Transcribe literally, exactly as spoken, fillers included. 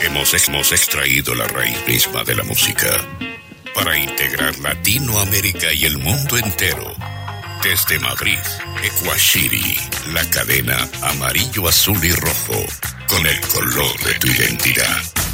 hemos, hemos extraído la raíz misma de la música para integrar Latinoamérica y el mundo entero. Desde Madrid, Ecuashiri, la cadena amarillo, azul y rojo, con el color de tu identidad.